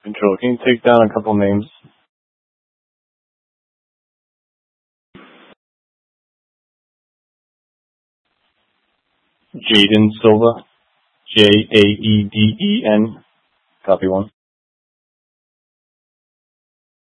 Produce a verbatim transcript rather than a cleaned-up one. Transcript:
Control, can you take down a couple names? Jaden Silva, J A E D E N, copy one.